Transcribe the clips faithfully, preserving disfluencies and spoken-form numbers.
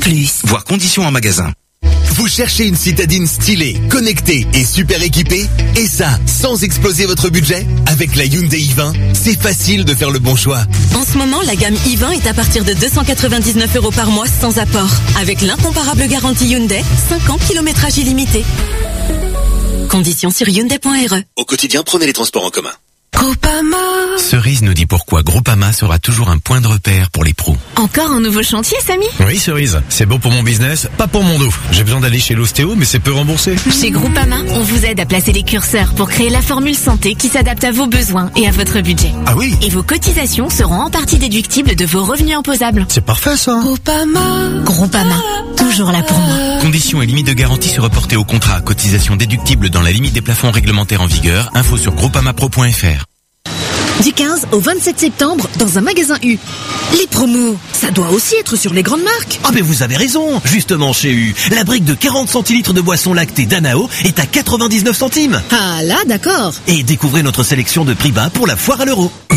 plus. Voir conditions en magasin. Vous cherchez une citadine stylée, connectée et super équipée? Et ça, sans exploser votre budget? Avec la Hyundai i vingt, c'est facile de faire le bon choix. En ce moment, la gamme i vingt est à partir de deux cent quatre-vingt-dix-neuf euros par mois sans apport. Avec l'incomparable garantie Hyundai, cinq ans, kilométrage illimité. Conditions sur hyundai point r e. Au quotidien, prenez les transports en commun. Groupama. Cerise nous dit pourquoi Groupama sera toujours un point de repère pour les pros. Encore un nouveau chantier, Samy? Oui, Cerise. C'est bon pour mon business, pas pour mon dos. J'ai besoin d'aller chez l'ostéo, mais c'est peu remboursé. Chez Groupama, on vous aide à placer les curseurs pour créer la formule santé qui s'adapte à vos besoins et à votre budget. Ah oui? Et vos cotisations seront en partie déductibles de vos revenus imposables. C'est parfait, ça. Groupama. Groupama. Toujours là pour moi. Conditions et limites de garantie se reporter au contrat. Cotisation déductible dans la limite des plafonds réglementaires en vigueur. Info sur groupamapro point f r. Du quinze au vingt-sept septembre, dans un magasin U. Les promos, ça doit aussi être sur les grandes marques. Ah mais vous avez raison. Justement chez U, la brique de quarante centilitres de boisson lactée Danao est à quatre-vingt-dix-neuf centimes. Ah là, d'accord. Et découvrez notre sélection de prix bas pour la foire à l'euro. U.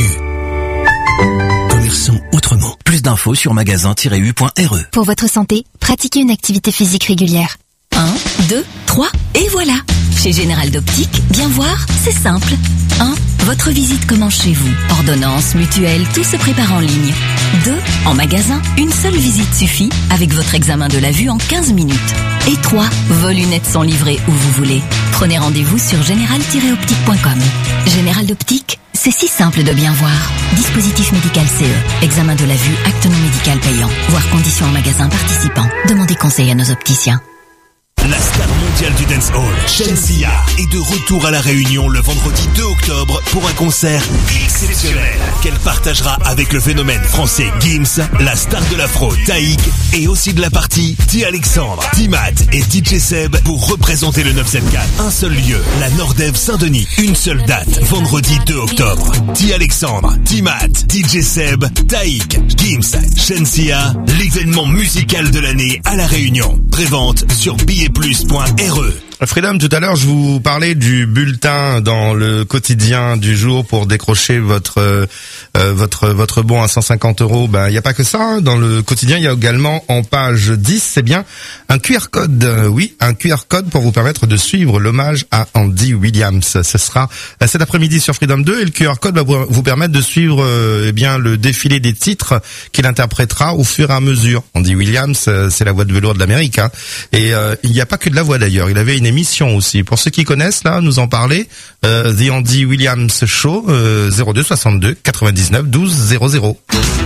Commerçons autrement. Plus d'infos sur magasin tiret u point r e. Pour votre santé, pratiquez une activité physique régulière. un, deux, trois, et voilà. Chez Général d'Optique, bien voir, c'est simple. un. Votre visite commence chez vous. Ordonnance, mutuelle, tout se prépare en ligne. deux. En magasin, une seule visite suffit avec votre examen de la vue en quinze minutes. Et trois. Vos lunettes sont livrées où vous voulez. Prenez rendez-vous sur général tiret optique point com. Général d'Optique, c'est si simple de bien voir. Dispositif médical C E. Examen de la vue, acte non médical payant. Voir conditions en magasin participant. Demandez conseil à nos opticiens. La star mondiale du dancehall, Shensia, est de retour à La Réunion le vendredi deux octobre pour un concert exceptionnel qu'elle partagera avec le phénomène français Gims, la star de l'afro Taïk et aussi de la partie T. Alexandre, T-Mat et D J Seb pour représenter le neuf cent soixante-quatre. Un seul lieu, la Nordève Saint-Denis. Une seule date, vendredi deux octobre. T. Alexandre, T-Mat, D J Seb, Taïk, Gims, Shensia, l'événement musical de l'année à La Réunion. Prévente sur billet plus point r e. Freedom, tout à l'heure, je vous parlais du bulletin dans le quotidien du jour pour décrocher votre euh, votre votre bon à cent cinquante euros. Ben, il n'y a pas que ça. Hein. Dans le quotidien, il y a également en page dix, c'est bien un Q R code. Euh, oui, un Q R code pour vous permettre de suivre l'hommage à Andy Williams. Ce sera euh, cet après-midi sur Freedom deux et le Q R code va vous, vous permettre de suivre euh, eh bien le défilé des titres qu'il interprétera au fur et à mesure. Andy Williams, euh, c'est la voix de velours de l'Amérique. Hein. Et euh, il n'y a pas que de la voix d'ailleurs. Il avait une émission aussi. Pour ceux qui connaissent, là, nous en parler, euh, The Andy Williams Show, euh, zéro deux soixante-deux quatre-vingt-dix-neuf douze zéro zéro.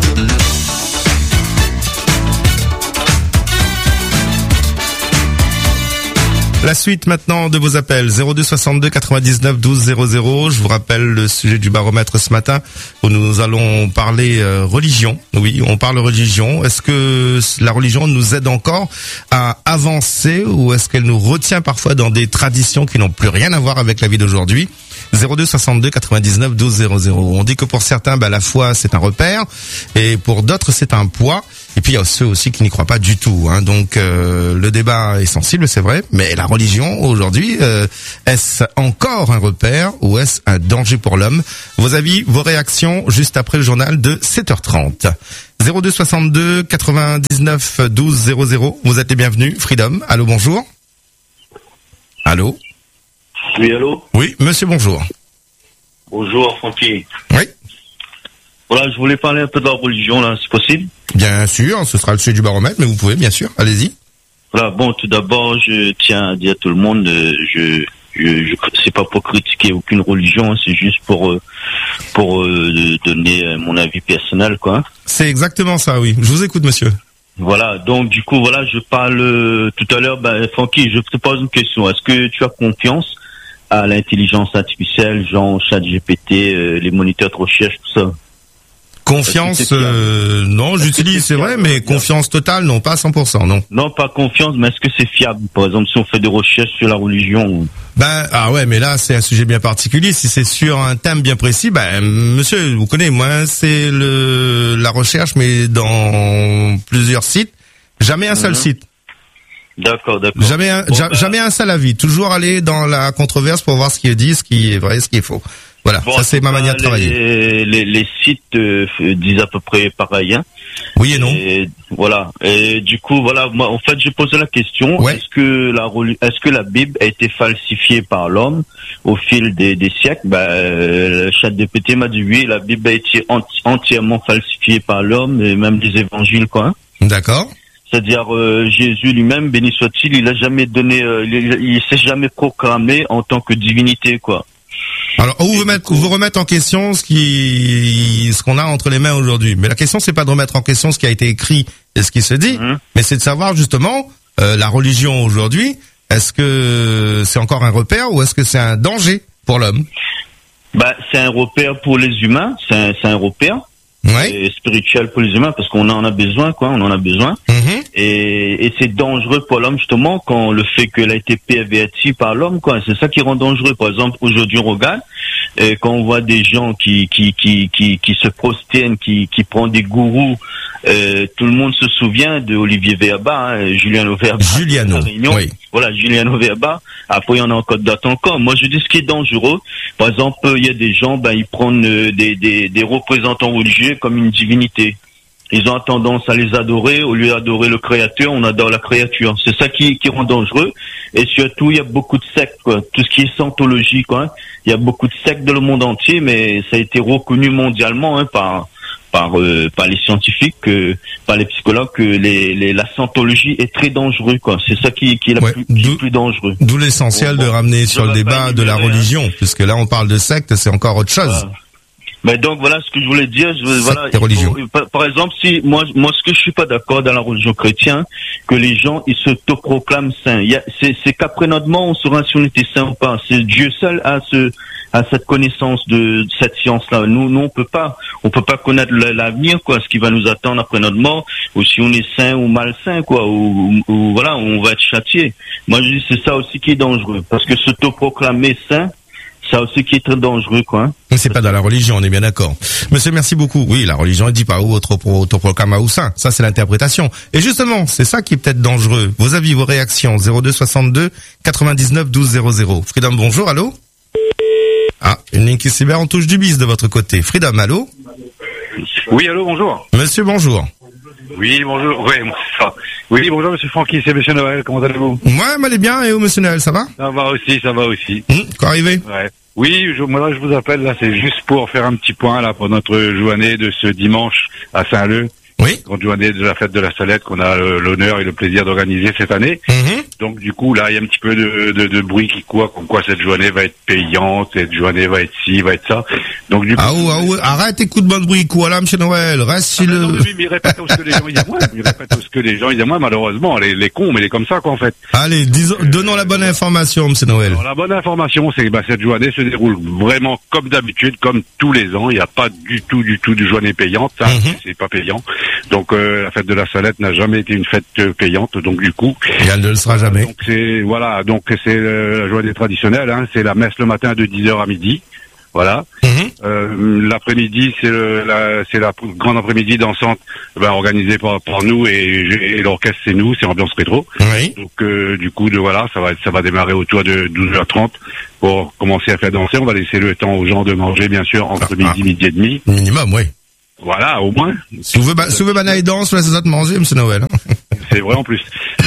La suite maintenant de vos appels, zéro deux soixante-deux quatre-vingt-dix-neuf douze zéro zéro. Je vous rappelle le sujet du baromètre ce matin où nous allons parler euh, religion. Oui, on parle religion. Est-ce que la religion nous aide encore à avancer ou est-ce qu'elle nous retient parfois dans des traditions qui n'ont plus rien à voir avec la vie d'aujourd'hui? zéro deux soixante-deux quatre-vingt-dix-neuf douze zéro zéro. On dit que pour certains, bah, la foi c'est un repère et pour d'autres c'est un poids. Et puis il y a ceux aussi qui n'y croient pas du tout. Hein. Donc euh, le débat est sensible, c'est vrai, mais la religion aujourd'hui, euh, est-ce encore un repère ou est-ce un danger pour l'homme? Vos avis, vos réactions juste après le journal de sept heures trente. zéro deux soixante-deux quatre-vingt-dix-neuf douze zéro zéro. Vous êtes les bienvenus. Freedom. Allô, bonjour. Allô. Oui, allô. Oui, monsieur, bonjour. Bonjour, Francky. Oui. Voilà, je voulais parler un peu de la religion, là, c'est possible? Bien sûr, ce sera le sujet du baromètre, mais vous pouvez, bien sûr, allez-y. Voilà, bon, tout d'abord, je tiens à dire à tout le monde, euh, je, je, je c'est pas pour critiquer aucune religion, c'est juste pour, euh, pour euh, donner euh, mon avis personnel, quoi. C'est exactement ça, oui. Je vous écoute, monsieur. Voilà, donc du coup, voilà, je parle euh, tout à l'heure, ben, Francky, je te pose une question. Est-ce que tu as confiance à l'intelligence artificielle, genre ChatGPT, euh, les moniteurs de recherche, tout ça? Confiance, euh, non, j'utilise, c'est vrai, mais confiance totale, non, pas à cent pour cent, non. Non, pas confiance, mais est-ce que c'est fiable? Par exemple, si on fait des recherches sur la religion. Ben, ah ouais, mais là, c'est un sujet bien particulier. Si c'est sur un thème bien précis, ben, monsieur, vous connaissez, moi, c'est le, la recherche, mais dans plusieurs sites. Jamais un seul mmh. site. D'accord, d'accord. Jamais un, bon, ja, ben... jamais un seul avis. Toujours aller dans la controverse pour voir ce qui est dit, ce qui est vrai, ce qui est faux. Voilà, bon, ça c'est ma manière de travailler. Les, les, les sites euh, disent à peu près pareil. Hein. Oui et non. Et voilà. Et du coup, voilà, moi, en fait, j'ai posé la question, ouais. est-ce que la est-ce que la Bible a été falsifiée par l'homme au fil des, des siècles? Bah, euh, ChatGPT m'a dit oui, la Bible a été enti- entièrement falsifiée par l'homme et même les évangiles, quoi. Hein. D'accord. C'est-à-dire euh, Jésus lui-même, béni soit-il, il a jamais donné, euh, il, il s'est jamais proclamé en tant que divinité, quoi. Alors, on vous remettre, vous remettre en question ce qui, ce qu'on a entre les mains aujourd'hui. Mais la question, c'est pas de remettre en question ce qui a été écrit et ce qui se dit, mmh. mais c'est de savoir justement euh, la religion aujourd'hui. Est-ce que c'est encore un repère ou est-ce que c'est un danger pour l'homme? Bah, c'est un repère pour les humains. C'est un, c'est un repère. Ouais. Et spirituel pour les humains parce qu'on en a besoin, quoi. On en a besoin. Mmh. Et, et c'est dangereux pour l'homme justement quand le fait qu'elle a été pervertie par l'homme, quoi. C'est ça qui rend dangereux. Par exemple, aujourd'hui on regarde et quand on voit des gens qui qui qui qui, qui se prosternent, qui qui prennent des gourous. Euh, tout le monde se souvient de Olivier Verba, hein, Juliano Verba. Juliano, oui. Voilà, Juliano Verba. Après, il y en a encore d'autres encore. Moi, je dis ce qui est dangereux. Par exemple, il y a des gens, ben, ils prennent euh, des, des, des représentants religieux comme une divinité. Ils ont tendance à les adorer. Au lieu d'adorer le créateur, on adore la créature. C'est ça qui, qui rend dangereux. Et surtout, il y a beaucoup de sectes, quoi. Tout ce qui est scientologie, quoi. Il y a beaucoup de sectes dans le monde entier, mais ça a été reconnu mondialement, hein, par, par euh, par les scientifiques, euh, par les psychologues, que les, les la scientologie est très dangereux, quoi. C'est ça qui, qui est la ouais, plus, qui est plus dangereux. D'où l'essentiel bon, de ramener sur le débat de la religion, hein. Puisque là on parle de secte, c'est encore autre chose. Voilà. Mais donc voilà ce que je voulais dire. Je, voilà. Religion. Faut, par, par exemple, si moi, moi, ce que je suis pas d'accord dans la religion chrétienne, que les gens ils se proclament saints. Il y a, c'est, c'est qu'après notre mort, on saura si on était saint ou pas. C'est Dieu seul a ce, a cette connaissance de, de cette science-là. Nous, nous, on peut pas, on peut pas connaître l'avenir, quoi, ce qui va nous attendre après notre mort, ou si on est saint ou malsain, quoi, ou, ou, ou voilà, on va être châtié. Moi, je dis c'est ça aussi qui est dangereux, parce que se proclamer saint, ça aussi qui est très dangereux, quoi. Hein. Mais c'est pas dans la religion, on est bien d'accord. Monsieur, merci beaucoup. Oui, la religion, elle dit pas où autoproclame ou saint. Ça, c'est l'interprétation. Et justement, c'est ça qui est peut-être dangereux. Vos avis, vos réactions. zéro deux soixante-deux quatre-vingt-dix-neuf douze zéro zéro. Freedom, bonjour, allô? Ah, une ligne qui cyber, on touche du bis de votre côté. Freedom, allô? Oui, allô, bonjour. Monsieur, bonjour. Oui, bonjour. Oui, c'est ça. Oui, bonjour, monsieur Francky, c'est monsieur Noël. Comment allez-vous? Moi, m'allez bien. Et où, monsieur Noël, ça va? Ça va aussi, ça va aussi. Hum, quoi arrivé? Ouais. Oui, je, moi là, je vous appelle, là, c'est juste pour faire un petit point, là, pour notre journée de ce dimanche à Saint-Leu. Oui. Grande journée de la fête de la Salette qu'on a l'honneur et le plaisir d'organiser cette année. Mm-hmm. Donc, du coup, là, il y a un petit peu de, de, de bruit qui court, comme quoi cette journée va être payante, cette journée va être ci, va être ça. Donc, du coup. Ah ouais, ah ouais, arrête, écoute, bon bruit, quoi, là, monsieur Noël, reste si ah, le. Non, mais lui, mais il répète ce que les gens, ils disent moi. Il répète ce que les gens, ils disent moi, malheureusement, les, les cons, mais il est comme ça, quoi, en fait. Allez, disons, euh, donnons la bonne information, monsieur Noël. Alors, la bonne information, c'est que, bah, cette journée se déroule vraiment comme d'habitude, comme tous les ans. Il n'y a pas du tout, du tout de journée payante. Ça, mm-hmm. C'est pas payant. Donc, euh, la fête de la Salette n'a jamais été une fête euh, payante, donc du coup. Et elle ne le sera jamais. Donc c'est voilà, donc c'est euh, la journée traditionnelle, hein, c'est la messe le matin de dix heures à midi, voilà. Mm-hmm. Euh, l'après-midi, c'est le, la, c'est la grande après-midi dansante, ben, organisée par, par nous et, et l'orchestre c'est nous, c'est ambiance rétro. Oui. Donc euh, du coup, de voilà, ça va, ça va démarrer autour de douze heures trente pour commencer à faire danser. On va laisser le temps aux gens de manger, bien sûr, entre ah, midi, ah. midi et demi. Minimum, oui. Voilà, au moins. Si vous voulez banane danse, laissez ça de manger, monsieur Noël. C'est vrai en plus.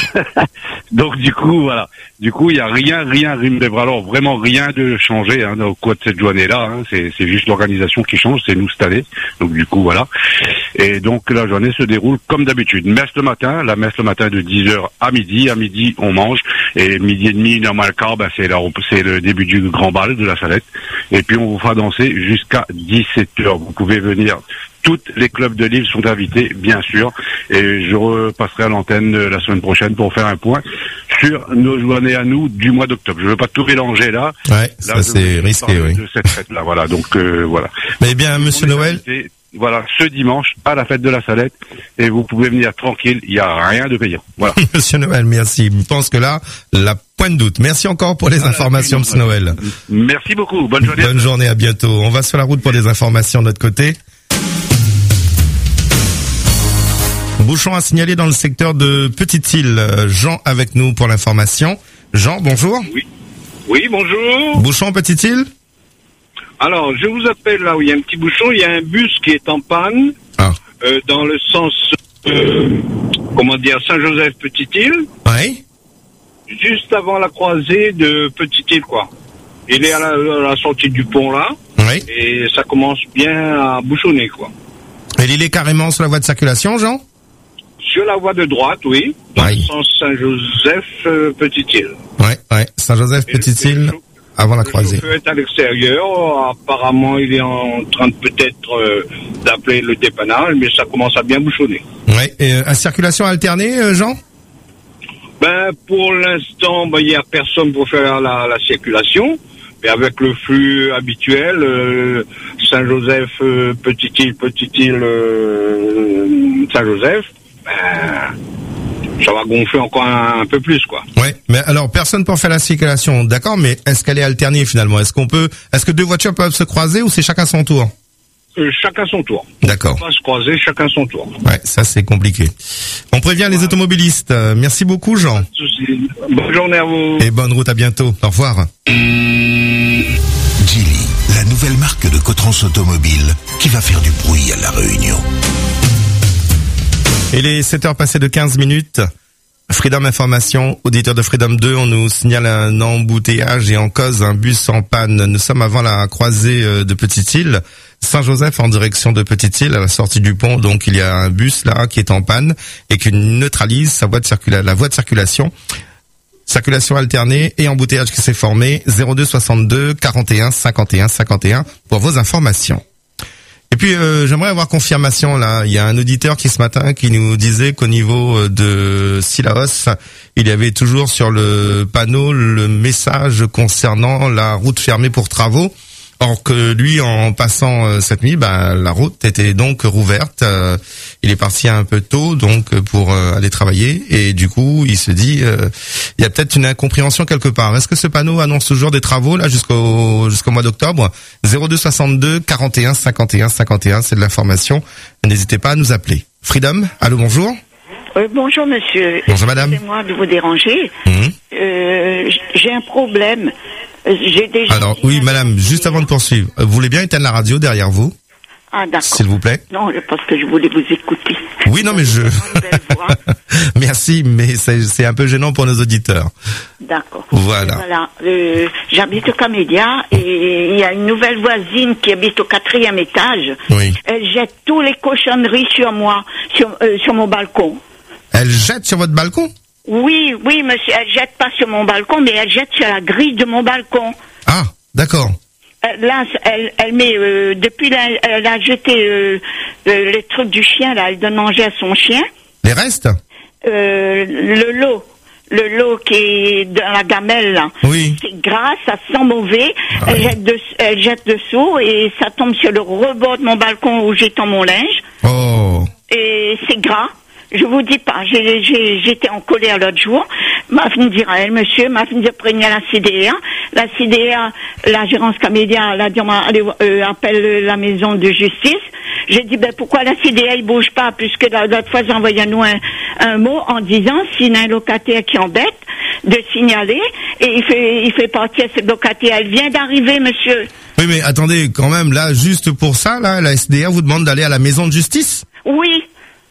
Donc du coup, voilà. Du coup, il y a rien, rien, rien, alors vraiment rien de changé hein, au cours de cette journée-là. Hein. C'est, c'est juste l'organisation qui change, c'est nous cette année. Donc du coup, voilà. Et donc la journée se déroule comme d'habitude. Messe le matin, la messe le matin de dix heures à midi. À midi, on mange. Et midi et demi, normal quart, ben, c'est, la, c'est le début du grand bal de la Salette. Et puis on vous fera danser jusqu'à dix-sept heures. Vous pouvez venir. Toutes les clubs de Lille sont invités, bien sûr, et je repasserai à l'antenne la semaine prochaine pour faire un point sur nos journées à nous du mois d'octobre. Je veux pas tout mélanger là. Ouais, là, ça c'est risqué, oui. De cette fête-là, voilà. Donc euh, voilà. Mais bien, monsieur Noël. Invités, voilà, ce dimanche à la fête de la Salette, et vous pouvez venir tranquille. Il y a rien de payant. Voilà. Monsieur Noël, merci. Je pense que là, la pointe doute. Merci encore pour les voilà, informations, monsieur Noël. Merci beaucoup. Bonne journée. Bonne journée. À bientôt. On va sur la route pour des informations de notre côté. Bouchon a signalé dans le secteur de Petite-Île. Jean avec nous pour l'information. Jean, bonjour. Oui. Oui, bonjour. Bouchon, Petite-Île. Alors, je vous appelle là où il y a un petit bouchon. Il y a un bus qui est en panne. Ah. euh, dans le sens, euh, comment dire, Saint-Joseph-Petite-Île. Oui. Juste avant la croisée de Petite-Île, quoi. Il est à la, à la sortie du pont, là. Oui. Et ça commence bien à bouchonner, quoi. Et il est carrément sur la voie de circulation, Jean? Sur la voie de droite, oui. Dans Oui. le sens Saint-Joseph-Petite-Île. Ouais, ouais. Saint-Joseph-Petite-Île, avant la croisée. Le chauffeur est à l'extérieur. Apparemment, il est en train de peut-être euh, d'appeler le dépannage, mais ça commence à bien bouchonner. Ouais. Et euh, à circulation alternée, euh, Jean? Ben, pour l'instant, ben, il n'y a personne pour faire la, la circulation. Mais avec le flux habituel, euh, Saint-Joseph, euh, Petite-Île, Petite-Île, euh, Saint-Joseph, ben, ça va gonfler encore un, un peu plus, quoi. Ouais. Mais alors, personne pour faire la circulation, d'accord, mais est-ce qu'elle est alternée finalement? Est-ce qu'on peut, est-ce que deux voitures peuvent se croiser ou c'est chacun son tour? Euh, chacun son tour. D'accord. On va pas se croiser, chacun son tour. Ouais, ça c'est compliqué. On prévient les automobilistes. Euh, Merci beaucoup, Jean. Souci. Bonne journée à vous. Et bonne route, à bientôt. Au revoir. Geely, la nouvelle marque de Cotrans Automobile qui va faire du bruit à La Réunion. Il est sept heures passées de quinze minutes. Freedom Information, auditeur de Freedom deux, on nous signale un embouteillage et en cause un bus en panne. Nous sommes avant la croisée de Petite-Île, Saint-Joseph en direction de Petite-Île, à la sortie du pont. Donc il y a un bus là qui est en panne et qui neutralise sa voie de circula- la voie de circulation. Circulation alternée et embouteillage qui s'est formé. zéro deux soixante-deux quarante et un cinquante et un cinquante et un pour vos informations. Et puis euh, j'aimerais avoir confirmation là. Il y a un auditeur qui ce matin qui nous disait qu'au niveau de Sillaos, il y avait toujours sur le panneau le message concernant la route fermée pour travaux. Or que lui, en passant euh, cette nuit, bah, la route était donc rouverte. Euh, il est parti un peu tôt donc pour euh, aller travailler et du coup, il se dit, euh, il y a peut-être une incompréhension quelque part. Est-ce que ce panneau annonce toujours des travaux là jusqu'au jusqu'au mois d'octobre? zéro deux soixante-deux quarante et un cinquante et un cinquante et un, c'est de l'information. N'hésitez pas à nous appeler. Freedom, allô, bonjour. Euh, bonjour monsieur. Bonjour madame. Excusez-moi de vous déranger. Mmh. Euh, j'ai un problème. J'ai déjà. Alors oui, madame, juste avant de poursuivre, vous voulez bien éteindre la radio derrière vous? Ah d'accord. S'il vous plaît. Non, parce que je voulais vous écouter. Oui, non mais je. Merci, mais c'est, c'est un peu gênant pour nos auditeurs. D'accord. Voilà. Voilà. Euh, j'habite au Camélia et il y a une nouvelle voisine qui habite au quatrième étage. Oui. Elle jette tous les cochonneries sur moi, sur, euh, sur mon balcon. Elle jette sur votre balcon? Oui, oui, monsieur, elle jette pas sur mon balcon, mais elle jette sur la grille de mon balcon. Ah, d'accord. Euh, là, elle, elle met, euh, depuis là, elle a jeté euh, euh, les trucs du chien, là, elle donne manger à son chien. Les restes? Euh, le lot. Le lot qui est dans la gamelle, là. Oui. C'est gras, ça sent mauvais. Ah, elle, oui. jette de, elle jette dessous et ça tombe sur le rebord de mon balcon où j'étends mon linge. Oh. Et c'est gras. Je vous dis pas, j'ai, j'ai, j'étais en colère l'autre jour. M'a fait me dire à elle, monsieur, m'a fait me dire, prenez la C D A. La C D A, la gérance Camélia, elle a dit, allez, euh, appelle la maison de justice. J'ai dit, ben, pourquoi la C D A, il bouge pas, puisque l'autre fois, j'ai envoyé à nous un, un mot en disant, s'il y a un locataire qui embête, de signaler, et il fait, il fait partie à ce locataire. Elle vient d'arriver, monsieur. Oui, mais attendez, quand même, là, juste pour ça, là, la S D A vous demande d'aller à la maison de justice? Oui.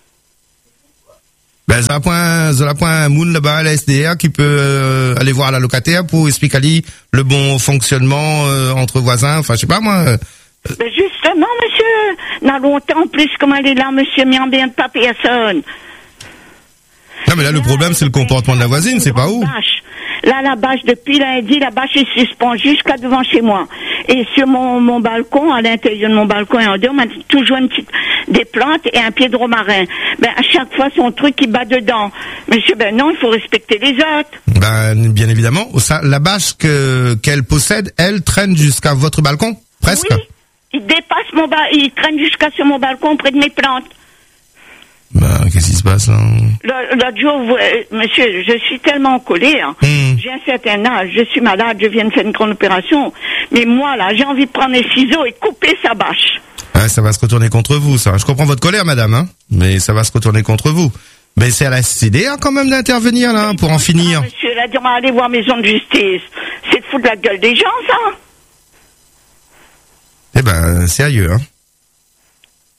Ben, ça point, ça point un moun là-bas à la S D A qui peut euh, aller voir la locataire pour expliquer à lui le bon fonctionnement euh, entre voisins. Enfin, je sais pas moi. Euh, Ben justement, monsieur, dans longtemps, plus comme elle est là, monsieur, mais en bien pas personne. Non, mais là, le problème, c'est le comportement de la voisine, c'est pas où. Bâche. Là, la bâche, depuis lundi, la bâche est suspendue jusqu'à devant chez moi. Et sur mon, mon balcon, à l'intérieur de mon balcon et en dehors, on m'a toujours une petite, des plantes et un pied de romarin. Ben, à chaque fois, son truc qui bat dedans. Monsieur, ben non, il faut respecter les autres. Ben, bien évidemment. Ça, la bâche que, qu'elle possède, elle traîne jusqu'à votre balcon? Presque? Oui. Il dépasse mon balcon, il traîne jusqu'à sur mon balcon près de mes plantes. Ben, qu'est-ce qui se passe, là? L'autre jour, vous, euh, monsieur, je suis tellement en colère. Mmh. J'ai un certain âge, je suis malade, je viens de faire une grande opération. Mais moi, là, j'ai envie de prendre les ciseaux et couper sa bâche. Ouais, ça va se retourner contre vous, ça. Je comprends votre colère, madame, hein. Mais ça va se retourner contre vous. Mais c'est à la C D A, quand même, d'intervenir, là, pour en finir. Ah, monsieur, là, on va aller voir maison de justice. C'est de foutre la gueule des gens, ça. Eh ben, sérieux, hein.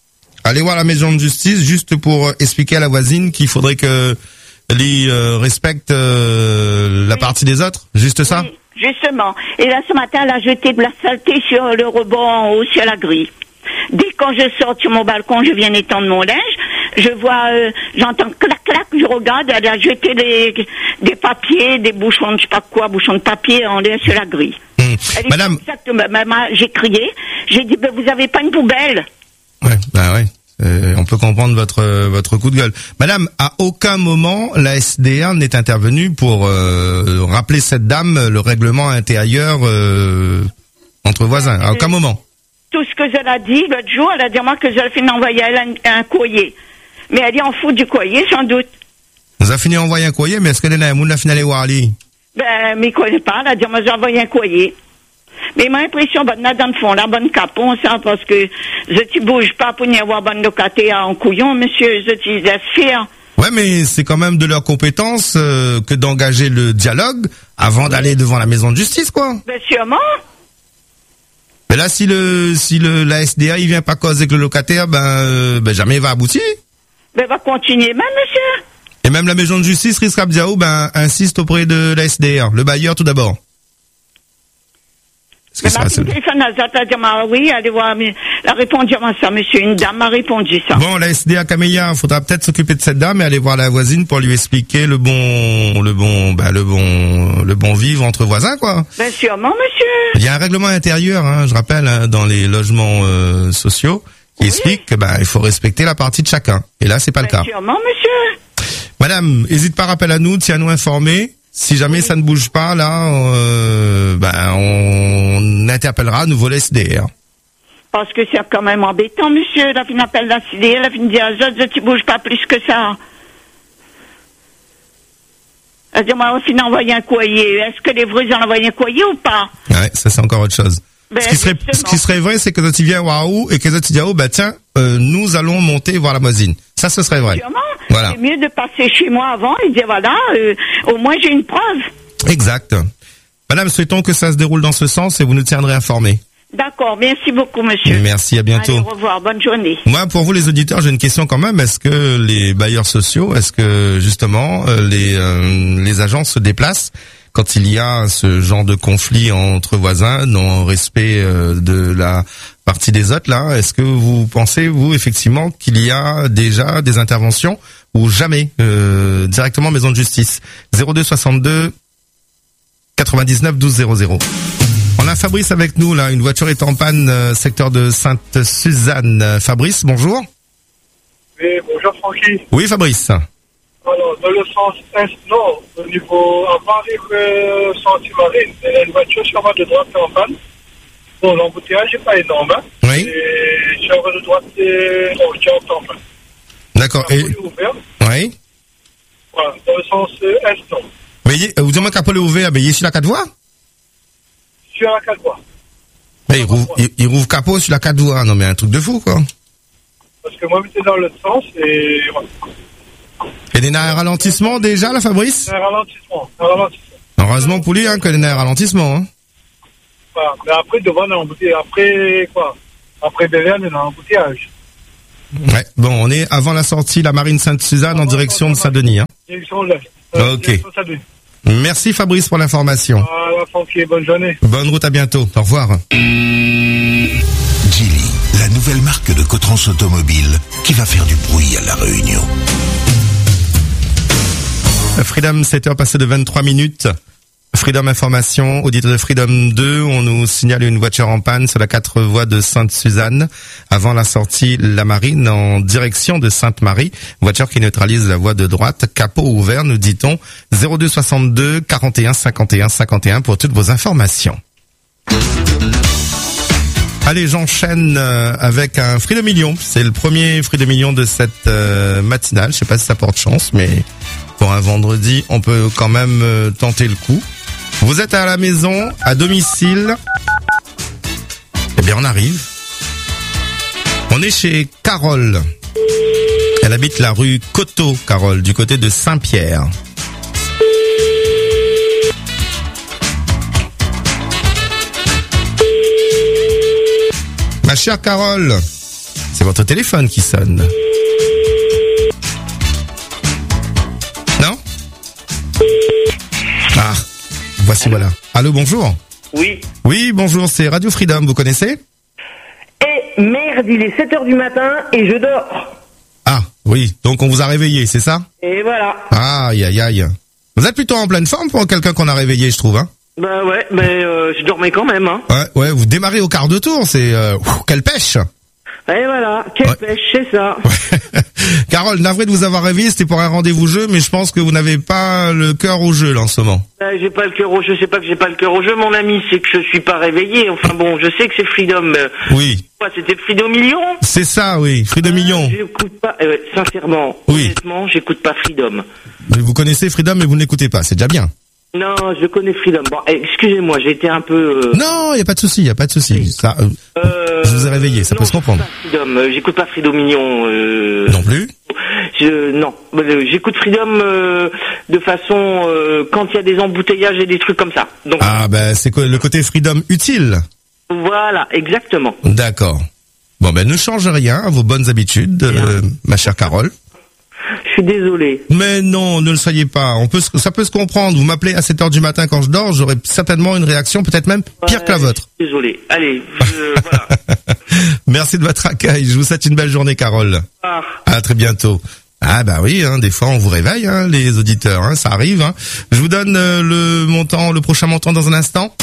Aller voir la maison de justice juste pour expliquer à la voisine qu'il faudrait que les euh, respecte euh, la oui. partie des autres, juste ça? Oui, justement. Et là, ce matin, elle a jeté de la saleté sur le rebord en haut, sur la grille. Dès que quand je sors sur mon balcon, je viens étendre mon linge, je vois, euh, j'entends clac clac, je regarde, elle a jeté des, des papiers, des bouchons de je sais pas quoi, bouchons de papier en l'air sur la grille. Mmh. Madame, exactement, j'ai crié, j'ai dit, ben, vous avez pas une poubelle? Ouais, bah ouais. Euh, on peut comprendre votre votre coup de gueule. Madame, à aucun moment la S D R n'est intervenue pour euh, rappeler cette dame le règlement intérieur euh, entre voisins. À aucun moment. Tout ce que elle a dit l'autre jour, elle a dit à moi que j'allais finir envoyer elle un, un courrier. Mais elle est en fout du courrier, sans doute. Vous avez fini d'envoyer un courrier, mais est-ce que les gens ont fini d'aller voir Ali? Ben, mais il connaît pas. Elle a dit, moi, j'ai envoyé un courrier. Mais ma impression, ben, là, dans le fond, la bonne capon, ça, parce que je tu bouge pas pour y avoir bonne locataire en couillon, monsieur, je tu laisse faire. Ouais, mais c'est quand même de leur compétence euh, que d'engager le dialogue avant d'aller devant la maison de justice, quoi. Ben, sûrement. Mais là, si le si le la S D A il vient pas causer avec le locataire, ben, euh, ben jamais il va aboutir. Ben, va continuer, même, monsieur. Et même la maison de justice, Risrab Diaou, ben, insiste auprès de la S D R, le bailleur tout d'abord. Mais ma fille téléphone à Zat a dit, oui, allez voir, mais elle a répondu à ça, monsieur. Une dame a répondu ça. Bon, la S D A Camélia, faudra peut-être s'occuper de cette dame et aller voir la voisine pour lui expliquer le bon, le bon, bah, le bon, le bon vivre entre voisins, quoi. Bien sûrement, monsieur. Il y a un règlement intérieur, hein, je rappelle, hein, dans les logements euh, sociaux, qui oui. explique que, bah, il faut respecter la partie de chacun. Et là, c'est pas bien le cas. Bien sûrement, monsieur. Madame, hésite pas, rappelle à nous, tiens-nous informés. Si jamais oui. ça ne bouge pas, là, euh, ben, on interpellera à nouveau la S D R. Parce que c'est quand même embêtant, monsieur. La fin appelle la S D R, la fin dit à Zot, tu bouges pas plus que ça. Elle dit, moi, on finit envoyer un courrier. Est-ce que les vrais ont envoyé un courrier ou pas? Ouais, ça c'est encore autre chose. Ben, ce qui serait, ce qui serait vrai, c'est que tu viens waouh et que tu dis, oh, bah, tiens, euh, nous allons monter voir la voisine. Ça, ce serait vrai. Sûrement. Voilà. C'est mieux de passer chez moi avant et dire, voilà, euh, au moins j'ai une preuve. Exact. Madame, souhaitons que ça se déroule dans ce sens et vous nous tiendrez informés. D'accord, merci beaucoup, monsieur. Merci, à bientôt. Allez, au revoir, bonne journée. Moi, pour vous les auditeurs, j'ai une question quand même. Est-ce que les bailleurs sociaux, est-ce que justement euh, les euh, les agents se déplacent quand il y a ce genre de conflit entre voisins, dans respect euh, de la partie des autres, là, est-ce que vous pensez, vous, effectivement, qu'il y a déjà des interventions ou jamais euh, directement maison de justice? zéro deux soixante-deux quatre-vingt-dix-neuf douze zéro zéro. On a Fabrice avec nous, là. Une voiture est en panne, euh, secteur de Sainte-Suzanne. Fabrice, bonjour. Oui, bonjour, Francky. Oui, Fabrice. Alors, dans le sens est-nord, au niveau avant le Sainte-Marine, il y a une voiture sur la voie de droite en panne. Bon, l'embouteillage n'est pas énorme, hein. Oui. Et sur la voie de droite, c'est en panne. D'accord. Et... ouvert. Oui. Voilà, dans le sens est-nord. Mais vous dites qu'à Paul est ouvert, mais il est sur la quatre voies? Sur la quatre voies. Mais il rouvre, il, il rouvre capot sur la quatre voies. Non, mais un truc de fou, quoi. Parce que moi, j'étais dans l'autre sens et voilà. Et il y a un ralentissement déjà, là, Fabrice? Un ralentissement, un ralentissement. Heureusement pour lui, hein, qu'il y a un ralentissement, hein. Voilà. Mais après, devant, on a embouteillage. Après, quoi? Après Béverne, on a un embouteillage. Ouais. Bon, on est avant la sortie, la Marine Sainte-Suzanne, en direction de Saint-Denis, hein. Direction de l'Est. Euh, ok. Direction de Saint-Denis. Merci Fabrice pour l'information. Voilà, Francky, bonne journée. Bonne route, à bientôt. Au revoir. Geely, la nouvelle marque de Cotrans Automobile qui va faire du bruit à La Réunion. Freedom, sept heures passées de vingt-trois minutes. Freedom Information, auditeur de Freedom deux, on nous signale une voiture en panne sur la quatre voies de Sainte-Suzanne, avant la sortie La Marine en direction de Sainte-Marie. Voiture qui neutralise la voie de droite, capot ouvert, nous dit-on. zéro deux soixante-deux quarante et un cinquante et un cinquante et un pour toutes vos informations. Allez, j'enchaîne avec un Freedom Million. C'est le premier Freedom Million de cette euh, matinale. Je sais pas si ça porte chance, mais pour un vendredi, on peut quand même euh, tenter le coup. Vous êtes à la maison, à domicile. Eh bien, on arrive. On est chez Carole. Elle habite la rue Coteau, Carole, du côté de Saint-Pierre. Ma chère Carole, C'est votre téléphone qui sonne. Non? Ah, voici voilà. Allô, bonjour. Oui. Oui, bonjour, c'est Radio Freedom, vous connaissez? Eh merde, il est sept heures du matin et je dors. Ah, oui, donc on vous a réveillé, c'est ça? Et voilà. Ah, aïe, aïe, aïe. Vous êtes plutôt en pleine forme pour quelqu'un qu'on a réveillé, je trouve, hein? Bah ouais, mais euh, je dormais quand même, hein. Ouais, ouais, vous démarrez au quart de tour, c'est... Euh, ouf, quelle pêche! Et voilà, quelle ouais. pêche, c'est ça. Carole, navré de vous avoir réveillé, c'était pour un rendez-vous jeu, mais je pense que vous n'avez pas le cœur au jeu, là, en ce moment. Bah, j'ai pas le cœur au jeu, c'est pas que j'ai pas le cœur au jeu, mon ami, c'est que je suis pas réveillé. Enfin bon, je sais que c'est Freedom. Euh, oui. Quoi, c'était Freedom Million? C'est ça, oui, Freedom Million. Euh, j'écoute pas, euh, sincèrement, oui. honnêtement, j'écoute pas Freedom. Mais vous connaissez Freedom, mais vous n'écoutez pas, c'est déjà bien. Non, je connais Freedom. Bon, excusez-moi, j'ai été un peu... Euh... Non, il y a pas de souci, il y a pas de souci. Ça, euh, euh, je vous ai réveillé, ça non, peut se comprendre. Freedom, euh, j'écoute pas Freedom Mignon. Euh... Non plus. Je, non, euh, j'écoute Freedom euh, de façon euh, quand il y a des embouteillages et des trucs comme ça. Donc, ah ben c'est quoi le côté Freedom utile. Voilà, exactement. D'accord. Bon ben ne change rien à vos bonnes habitudes, euh, ma chère Carole. Je suis désolé. Mais non, ne le soyez pas. On peut, ça peut se comprendre. Vous m'appelez à sept heures du matin quand je dors, j'aurai certainement une réaction, peut-être même pire ouais, que la vôtre. Désolé. Allez, je, voilà. Merci de votre accueil. Je vous souhaite une belle journée, Carole. Ah. À très bientôt. Ah bah oui, hein, des fois on vous réveille, hein, les auditeurs, hein, ça arrive. Hein. Je vous donne euh, le montant, le prochain montant dans un instant.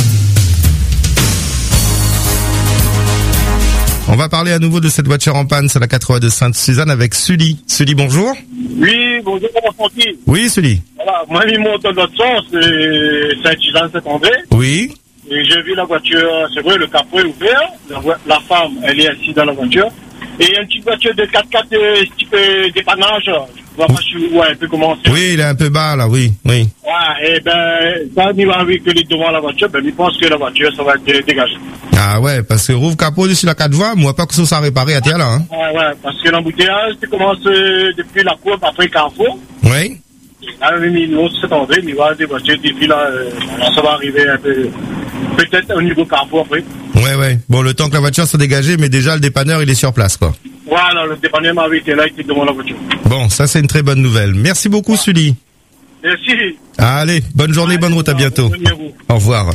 On va parler à nouveau de cette voiture en panne, c'est la quatre-vingts de Sainte-Suzanne avec Sully. Sully, bonjour. Oui, bonjour, comment sont-ils? Oui, Sully. Voilà, moi, il monte dans l'autre sens, c'est Sainte-Suzanne-Saint-André. Oui. Et j'ai vu la voiture, c'est vrai, le capot est ouvert, la, la femme, elle est assise dans la voiture. Et il y a une petite voiture de quatre-quatre euh, type euh, dépannage, je vois pas où elle peut commencer. Oui, il est un peu bas là, oui, oui. Ouais, et ben, quand il va véhiculer devant la voiture, ben, il pense que la voiture, ça va être dégagée. Ah ouais, parce que rouvre capot dessus la quatre voies, moi pas que ça soit réparé à terre là, hein. Ouais, ouais, parce que l'embouteillage, tu commences euh, depuis la courbe après Carrefour. Oui. Là, il monte cet André, il va des voitures, depuis là, euh, ça va arriver un peu, peut-être au niveau Carrefour après. Ouais, ouais. Bon, le temps que la voiture soit dégagée, mais déjà le dépanneur, il est sur place, quoi. Voilà, le dépanneur m'avait été là, il était devant la voiture. Bon, ça c'est une très bonne nouvelle. Merci beaucoup, Sully. Merci. Allez, bonne journée, bonne route, à bientôt. Au revoir.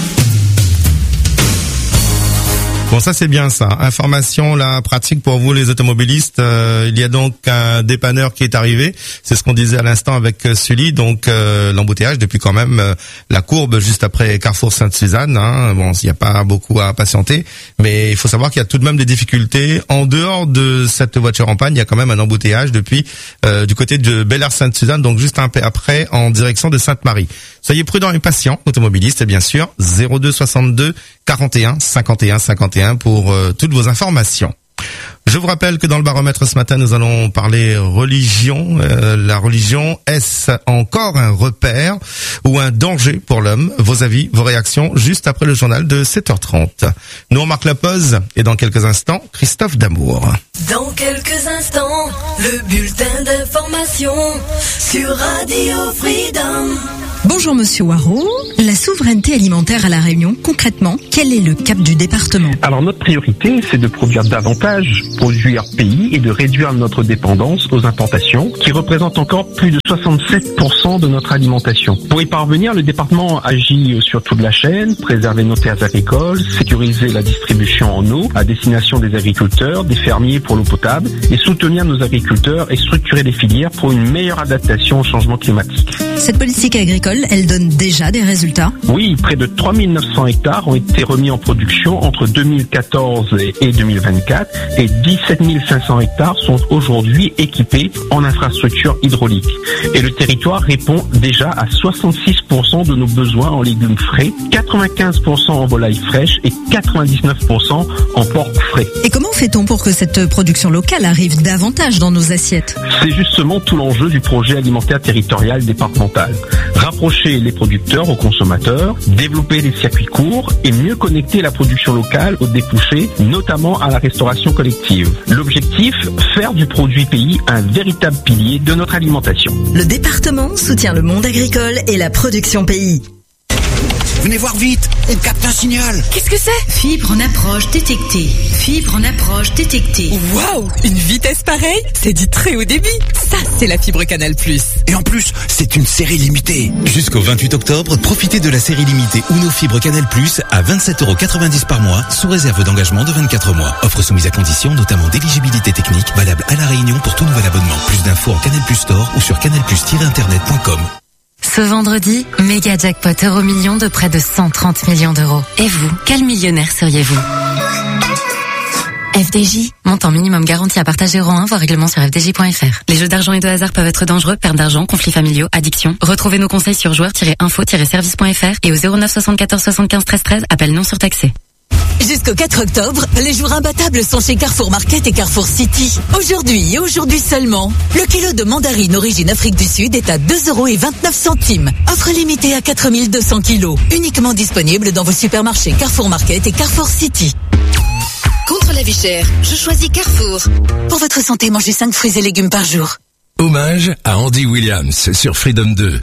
Bon, ça c'est bien ça. Information là pratique pour vous les automobilistes. Euh, il y a donc un dépanneur qui est arrivé. C'est ce qu'on disait à l'instant avec euh, Sully. Donc euh, l'embouteillage depuis quand même euh, la courbe juste après Carrefour Sainte-Suzanne. Hein. Bon, il n'y a pas beaucoup à patienter, mais il faut savoir qu'il y a tout de même des difficultés. En dehors de cette voiture en panne, il y a quand même un embouteillage depuis euh, du côté de Bel-Air-Sainte-Suzanne, donc juste un peu après en direction de Sainte-Marie. Soyez prudents et patients, automobilistes, et bien sûr zéro deux soixante-deux quarante et un cinquante et un cinquante et un pour euh, toutes vos informations. Je vous rappelle que dans le baromètre ce matin, nous allons parler religion. Euh, la religion, est-ce encore un repère ou un danger pour l'homme? Vos avis, vos réactions, juste après le journal de sept heures trente. Nous, on marque la pause et dans quelques instants, Christophe Damour. Dans quelques instants, le bulletin d'information sur Radio Freedom. Bonjour Monsieur Waro. La souveraineté alimentaire à La Réunion, concrètement, quel est le cap du département? Alors notre priorité, c'est de produire davantage, produire pays et de réduire notre dépendance aux importations, qui représentent encore plus de soixante-sept pour cent de notre alimentation. Pour y parvenir, le département agit sur toute la chaîne, préserver nos terres agricoles, sécuriser la distribution en eau à destination des agriculteurs, des fermiers pour l'eau potable, et soutenir nos agriculteurs et structurer les filières pour une meilleure adaptation au changement climatique. Cette politique agricole, elle donne déjà des résultats? Oui, près de trois mille neuf cents hectares ont été remis en production entre deux mille quatorze et deux mille vingt-quatre et dix-sept mille cinq cents hectares sont aujourd'hui équipés en infrastructures hydrauliques. Et le territoire répond déjà à soixante-six pour cent de nos besoins en légumes frais, quatre-vingt-quinze pour cent en volailles fraîches et quatre-vingt-dix-neuf pour cent en porc frais. Et comment fait-on pour que cette production locale arrive davantage dans nos assiettes? C'est justement tout l'enjeu du projet alimentaire territorial départemental. Rapprocher les producteurs aux consommateurs, développer les circuits courts et mieux connecter la production locale aux débouchés, notamment à la restauration collective. L'objectif, faire du produit pays un véritable pilier de notre alimentation. Le département soutient le monde agricole et la production pays. venez voir vite, on capte un signal. Qu'est-ce que c'est? Fibre en approche détectée. Fibre en approche détectée. Waouh, une vitesse pareille, c'est du très haut débit. Ça, c'est la fibre Canal plus. Et en plus, c'est une série limitée. Jusqu'au vingt-huit octobre, profitez de la série limitée Uno Fibre Canal plus à vingt-sept euros quatre-vingt-dix par mois, sous réserve d'engagement de vingt-quatre mois. Offre soumise à conditions, notamment d'éligibilité technique, valable à La Réunion pour tout nouvel abonnement. Plus d'infos en Canal Plus Store ou sur canal plus tiret internet point com. Ce vendredi, méga jackpot euro million de près de cent trente millions d'euros. Et vous, quel millionnaire seriez-vous? F D J, montant minimum garanti à partager euro un, voire règlement sur f d j point f r. Les jeux d'argent et de hasard peuvent être dangereux, perte d'argent, conflits familiaux, addiction. Retrouvez nos conseils sur joueurs tiret info tiret service point f r et au zéro neuf soixante-quatorze soixante-quinze treize treize, appel non surtaxé. Jusqu'au quatre octobre, les jours imbattables sont chez Carrefour Market et Carrefour City. Aujourd'hui et aujourd'hui seulement, le kilo de mandarine origine Afrique du Sud est à deux euros et vingt-neuf centimes. Offre limitée à quatre mille deux cents kilos. Uniquement disponible dans vos supermarchés Carrefour Market et Carrefour City. Contre la vie chère, je choisis Carrefour. Pour votre santé, mangez cinq fruits et légumes par jour. Hommage à Andy Williams sur Freedom deux.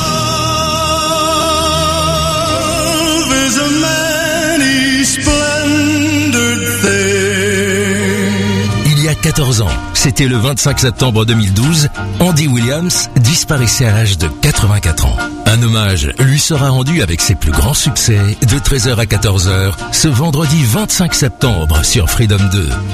Il y a quatorze ans, c'était le vingt-cinq septembre deux mille douze, Andy Williams disparaissait à l'âge de quatre-vingt-quatre ans. Un hommage lui sera rendu avec ses plus grands succès de treize heures à quatorze heures ce vendredi vingt-cinq septembre sur Freedom deux.